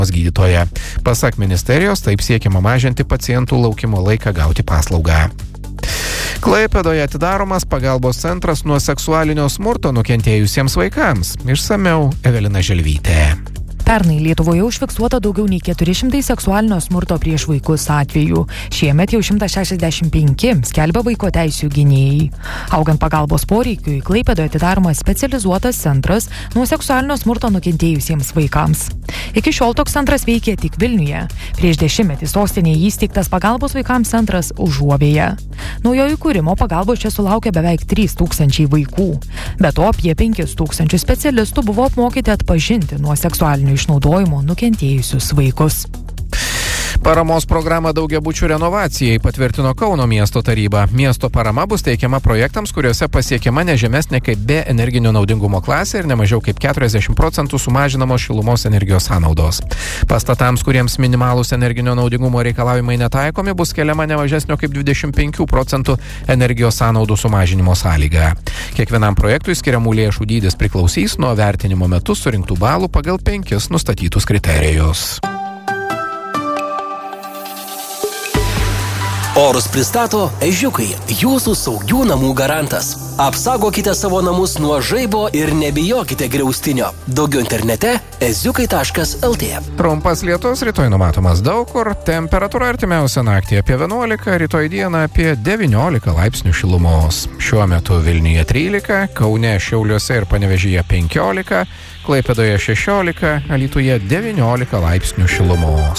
gydytoją. Pasak ministerijos, taip siekiama mažinti pacientų laukimo laiką gauti paslaugą. Klaipėdoje atidaromas pagalbos centras nuo seksualinio smurto nukentėjusiems vaikams. Išsamiau Evelina Želvytė. Pernai Lietuvoje užfiksuota daugiau nei 400 seksualinio smurto prieš vaikus atvejų. Šiemet jau 165, skelbia vaiko teisių gynėjai. Augant pagalbos poreikiui, Klaipėdoje atidaromas specializuotas centras nuo seksualinio smurto nukentėjusiems vaikams. Iki šiol toks centras veikė tik Vilniuje. Prieš 10 sostinėje įsteigtas pagalbos vaikams centras Užuovėje. Naujojo įkūrimo pagalbos čia sulaukė beveik 3000 vaikų. Be to, apie 5000 specialistų buvo apmokyti atpažinti nuo seksualinio išnaudojimo nukentėjusius vaikus. Paramos programą daugiabučių renovacijai patvirtino Kauno miesto taryba. Miesto parama bus teikiama projektams, kuriuose pasiekiama ne žemesnė kaip B energinio naudingumo klasė ir ne mažiau kaip 40% sumažinamos šilumos energijos sąnaudos. Pastatams, kuriems minimalūs energinio naudingumo reikalavimai netaikomi, bus keliama ne mažesnio kaip 25% energijos sąnaudų sumažinimo sąlyga. Kiekvienam projektui skiriamų lėšų dydis priklausys nuo vertinimo metu surinktų balų pagal 5 nustatytus kriterijus. Orus pristato Ežiukai, jūsų saugių namų garantas. Apsaugokite savo namus nuo žaibo ir nebijokite griaustinio. Daugiau internete eziukai.lt. Trumpas lietus rytoj numatomas daug kur, temperatūra artimiausią naktį apie 11, rytoj dieną apie 19 laipsnių šilumos. Šiuo metu Vilniuje 13, Kaune, Šiauliuose ir Panevėžyje 15, Klaipėdoje 16, Alytuje 19 laipsnių šilumos.